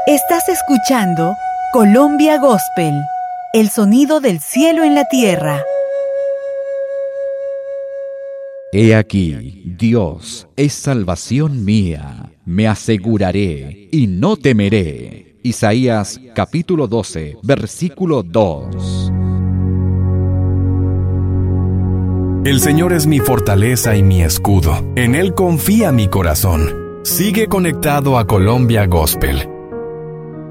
Estás escuchando Colombia Gospel, el sonido del cielo en la tierra. He aquí, Dios es salvación mía, me aseguraré y no temeré. Isaías capítulo 12, versículo 2. El Señor es mi fortaleza y mi escudo. En Él confía mi corazón. Sigue conectado a Colombia Gospel.